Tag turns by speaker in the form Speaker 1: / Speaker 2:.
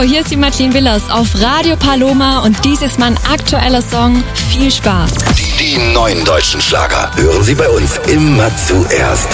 Speaker 1: hier ist die Madeleine Willers auf Radio Paloma und dies ist mein aktueller Song. Viel Spaß.
Speaker 2: Die neuen deutschen Schlager hören Sie bei uns immer zuerst.